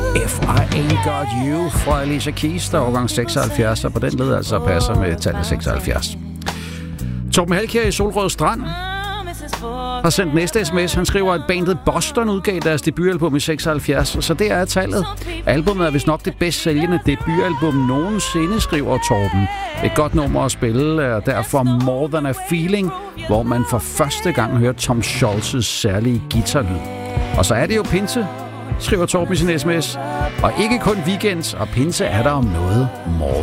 If I Ain't Got You fra Alicia Keys, der er årgang 76, og på den led altså passer med tallet 76. Torben Halkjær i Solrød Strand har sendt næste sms. Han skriver, at bandet Boston udgav deres debutalbum i 76, så det er tallet. Albumet er vist nok det bedst sælgende debutalbum nogensinde, skriver Torben. Et godt nummer at spille er derfor More Than a Feeling, hvor man for første gang hører Tom Scholz' særlige guitarlyd. Og så er det jo pinse, skriver Torben i sin sms, og ikke kun weekends, og pinse er der om noget more